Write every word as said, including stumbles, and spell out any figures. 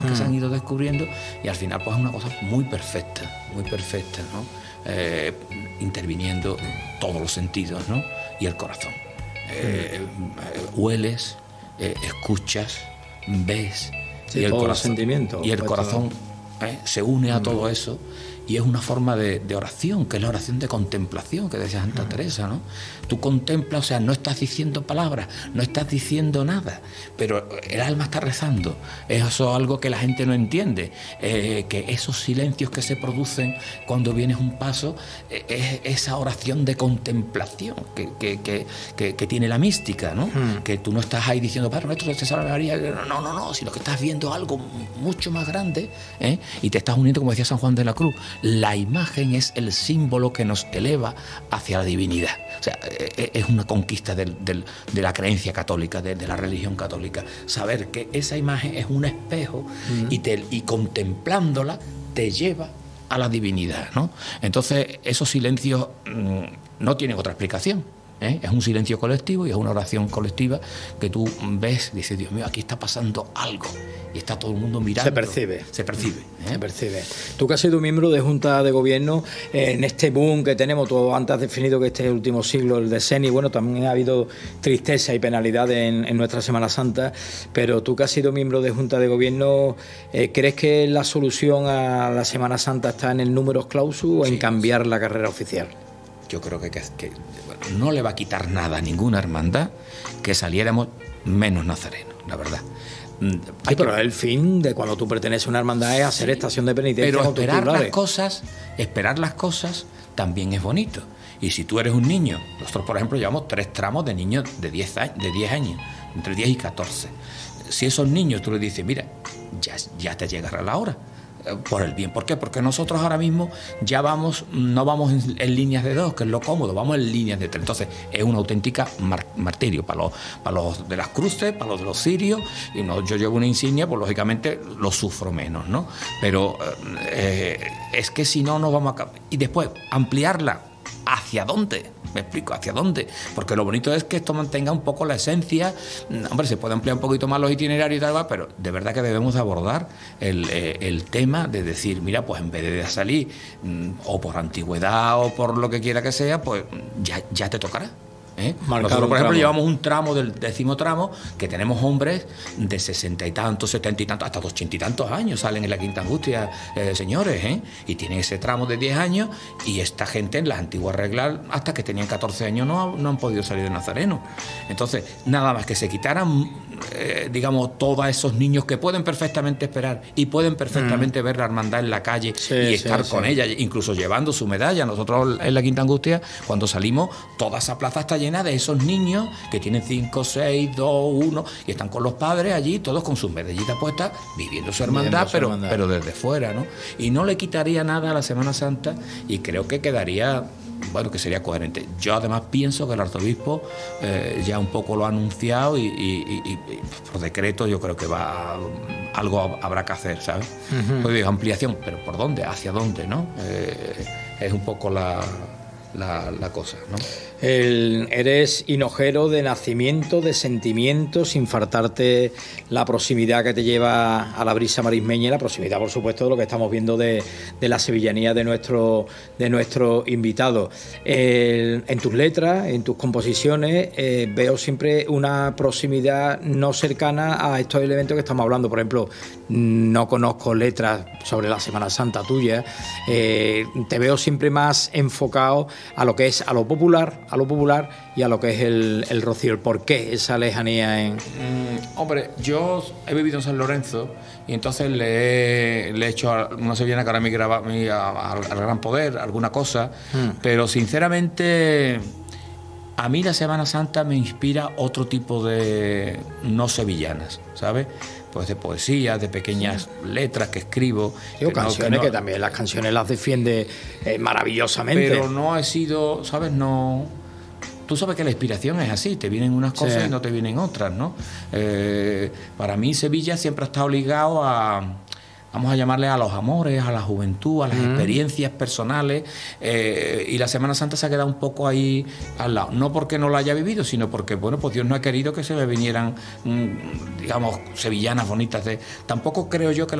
que se han ido descubriendo, y al final pues es una cosa muy perfecta, muy perfecta, ¿no? Eh, interviniendo todos los sentidos, ¿no? Y el corazón. Eh, eh, hueles, eh, escuchas, ves, sí, y el todo corazón, sentimiento, y el pues corazón eh, se une a mm. todo eso. Y es una forma de, de oración, que es la oración de contemplación, que decía Santa Teresa, ¿no? Tú contemplas, o sea, no estás diciendo palabras, no estás diciendo nada, pero el alma está rezando. Eso es algo que la gente no entiende, eh, que esos silencios que se producen cuando vienes un paso, eh, es esa oración de contemplación que, que, que, que, que tiene la mística, ¿no? Hmm. Que tú no estás ahí diciendo, Padre nuestro, te salve María, no, no, no, sino que estás viendo algo mucho más grande, ¿eh? Y te estás uniendo, como decía San Juan de la Cruz. La imagen es el símbolo que nos eleva hacia la divinidad. O sea, es una conquista del, del, de la creencia católica, de, de la religión católica. Saber que esa imagen es un espejo mm. y, te, y contemplándola te lleva a la divinidad, ¿no? Entonces, esos silencios mmm, no tienen otra explicación. ¿Eh? Es un silencio colectivo y es una oración colectiva que tú ves y dices, Dios mío, aquí está pasando algo, y está todo el mundo mirando. Se percibe. Se percibe. ¿eh? Se percibe. Tú que has sido miembro de Junta de Gobierno, eh, en este boom que tenemos, tú antes has definido que este es el último siglo, el decenio, y bueno, también ha habido tristeza y penalidad en, en nuestra Semana Santa, pero tú que has sido miembro de Junta de Gobierno, eh, ¿crees que la solución a la Semana Santa está en el numerus clausus o en sí, cambiar la carrera oficial? Yo creo que, que, que bueno, no le va a quitar nada a ninguna hermandad que saliéramos menos nazarenos, la verdad. Sí, pero que... el fin de cuando tú perteneces a una hermandad es hacer sí, estación de penitencia. Pero esperar las cosas, esperar las cosas también es bonito. Y si tú eres un niño, nosotros por ejemplo llevamos tres tramos de niños de diez años, de diez años, entre diez y catorce. Si esos niños tú les dices, mira, ya, ya te llegará la hora. Por el bien. ¿Por qué? Porque nosotros ahora mismo ya vamos, no vamos en, en líneas de dos, que es lo cómodo, vamos en líneas de tres. Entonces es una auténtica mar, martirio para los, para los de las cruces, para los de los cirios. Y no, yo llevo una insignia, pues lógicamente lo sufro menos, ¿no? Pero eh, es que si no, no vamos a... Y después, ampliarla. ¿Hacia dónde? Me explico, ¿hacia dónde? Porque lo bonito es que esto mantenga un poco la esencia. Hombre, se puede ampliar un poquito más los itinerarios y tal, pero de verdad que debemos abordar el, eh, el tema de decir, mira, pues en vez de salir mmm, o por antigüedad o por lo que quiera que sea, pues ya, ya te tocará. ¿Eh? Nosotros, por ejemplo, tramo. llevamos un tramo del décimo tramo que tenemos hombres de sesenta y tantos, setenta y tantos, hasta ochenta y tantos años salen en la Quinta Angustia, eh, señores, ¿eh? Y tienen ese tramo de diez años, y esta gente en las antiguas reglas, hasta que tenían catorce años, no, no han podido salir de Nazareno. Entonces, nada más que se quitaran, eh, digamos, todos esos niños que pueden perfectamente esperar y pueden perfectamente mm. ver la hermandad en la calle sí, y estar sí, con sí. ella, incluso llevando su medalla. Nosotros en la Quinta Angustia, cuando salimos, toda esa plaza está llena de esos niños que tienen cinco, seis, dos, uno y están con los padres allí, todos con sus medallitas puestas, viviendo su hermandad, su pero, hermandad. pero desde fuera, ¿no? Y no le quitaría nada a la Semana Santa, y creo que quedaría, bueno, que sería coherente. Yo además pienso que el arzobispo eh, ya un poco lo ha anunciado, y, y, y, y por decreto yo creo que va algo habrá que hacer, ¿sabes? Uh-huh. Pues digo, ampliación, pero ¿por dónde? ¿Hacia dónde? ¿No? Eh, es un poco la, la, la cosa, ¿no? El, eres hinojero de nacimiento, de sentimiento, sin faltarte la proximidad que te lleva a la brisa marismeña, y la proximidad, por supuesto, de lo que estamos viendo de, de la sevillanía de nuestro, de nuestro invitado. El, en tus letras, en tus composiciones, eh, veo siempre una proximidad no cercana a estos elementos que estamos hablando. Por ejemplo, no conozco letras sobre la Semana Santa tuya, eh, te veo siempre más enfocado a lo que es a lo popular, a lo popular y a lo que es el, el rocío. ¿Por qué esa lejanía en...? Mm, hombre, yo he vivido en San Lorenzo, y entonces le he, le he hecho a una sevillana que ahora me graba al Gran Poder, alguna cosa, mm. pero sinceramente a mí la Semana Santa me inspira otro tipo de no sevillanas, ¿sabes? Pues de poesía, de pequeñas letras que escribo. Sí, que canciones no, que, no, que también las canciones las defiende eh, maravillosamente. Pero no he sido, ¿sabes? No... Tú sabes que la inspiración es así, te vienen unas cosas sí. y no te vienen otras, ¿no? Eh, para mí Sevilla siempre ha estado ligado a, vamos a llamarle a los amores, a la juventud, a las uh-huh. experiencias personales, eh, y la Semana Santa se ha quedado un poco ahí al lado, no porque no lo haya vivido, sino porque, bueno, pues Dios no ha querido que se me vinieran, mmm, digamos, sevillanas bonitas. De... Tampoco creo yo que